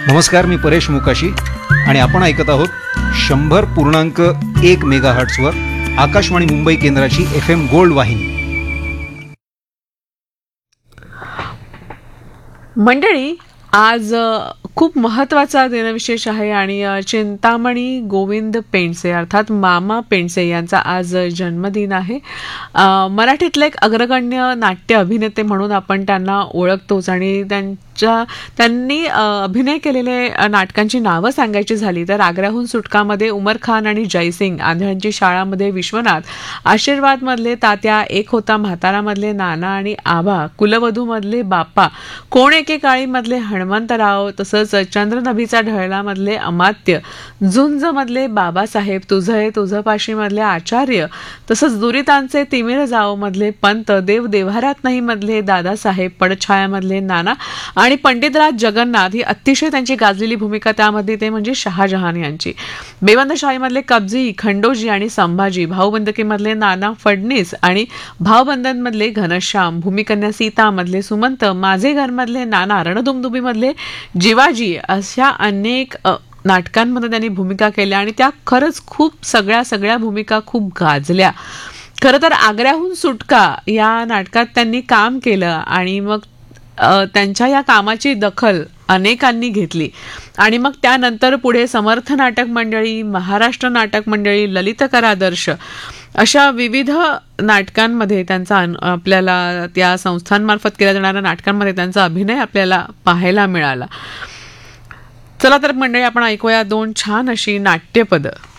नमस्कार, मी परेश मोकाशी आणि आपण ऐकत आहोत 100.1 मेगाहर्ट्झवर आकाशवाणी मुंबई केंद्राची FM गोल्ड वाहिनी. मंडळी, आज खूप महत्त्वाचा दिनविशेष आहे आणि चिंतामणी गोविंद पेंडसे अर्थात मामा पेंडसे यांचा आज जन्मदिन आहे. मराठीतले एक अग्रगण्य नाट्य अभिनेते म्हणून आपण त्यांना ओळखतोच आणि त्यांनी अभिनय केलेले नाटकांची नावं सांगायची झाली तर आग्र्याहून सुटकामध्ये उमर खान आणि जयसिंग, आंधळ्यांची शाळामध्ये विश्वनाथ, आशीर्वादमधले तात्या, एक होता म्हातारामधले नाना आणि आबा, कुलवधूमधले बाप्पा, कोण एकेकाळीमधले हनुमंतराव, तसंच चंद्रनभीचा ढळलामधले अमात्य, झुंजमधले बाबासाहेब, तुझं पाशीमधले आचार्य, तसंच दुरितांचे तिमिर जाओमधले पंत, देव देव्हारात नाही मधले दादासाहेब, पडछायामधले नाना आणि पंडितराज जगन्नाथ ही अतिशय त्यांची गाजलेली भूमिका त्यामध्ये ते म्हणजे शहाजहान यांची. बेबंदशाहीमधले कब्जी, खंडोजी आणि संभाजी, भाऊबंदकीमधले नाना फडणीस आणि भावबंधनमधले घनश्याम, भूमिकन्या सीतामधले सुमंत, माझे घरमधले नाना, रणदुमदुमीमधले जिवाजी अशा अनेक नाटकांमध्ये त्यांनी भूमिका केल्या आणि त्या खरंच खूप सगळ्या भूमिका खूप गाजल्या. खरं तर आग्र्याहून सुटका या नाटकात त्यांनी काम केलं आणि मग त्यांच्या या कामाची दखल अनेकांनी घेतली आणि मग त्यानंतर पुढे समर्थ नाटक मंडळी, महाराष्ट्र नाटक मंडळी, ललितकर आदर्श अशा विविध नाटकांमध्ये त्यांचा आपल्याला त्या संस्थांमार्फत केल्या जाणाऱ्या नाटकांमध्ये त्यांचा अभिनय आपल्याला पाहायला मिळाला. चला तर मंडळी, आपण ऐकूया दोन छान अशी नाट्यपदं.